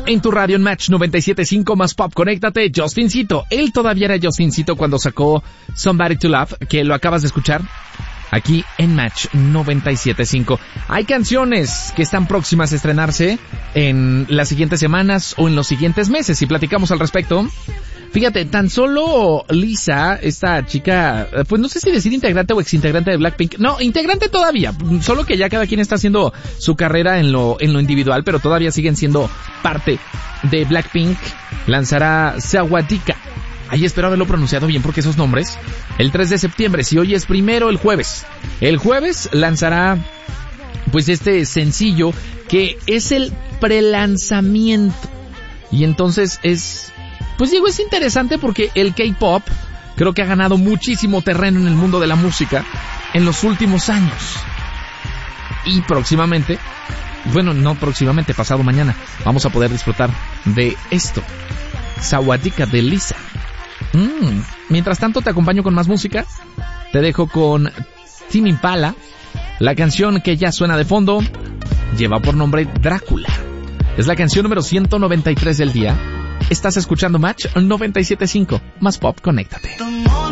en tu radio en Match 97.5 más pop. Conéctate, Justincito. Él todavía era Justincito cuando sacó Somebody to Love, que lo acabas de escuchar aquí en Match 97.5. Hay canciones que están próximas a estrenarse en las siguientes semanas o en los siguientes meses y platicamos al respecto. Fíjate, tan solo Lisa, esta chica, pues no sé si decir integrante o exintegrante de Blackpink. No, integrante todavía, solo que ya cada quien está haciendo su carrera en lo individual, pero todavía siguen siendo parte de Blackpink. Lanzará Sawadika. Ahí espero haberlo pronunciado bien porque esos nombres. El 3 de septiembre, si hoy es primero, el jueves. El jueves lanzará pues este sencillo que es el prelanzamiento. Y entonces es interesante porque el K-pop creo que ha ganado muchísimo terreno en el mundo de la música en los últimos años. Y próximamente, pasado mañana, vamos a poder disfrutar de esto. Sawadika de Lisa. Mientras tanto te acompaño con más música. Te dejo con Tame Impala. La canción que ya suena de fondo lleva por nombre Drácula. Es la canción número 193 del día. Estás escuchando Match 97.5 más pop, conéctate.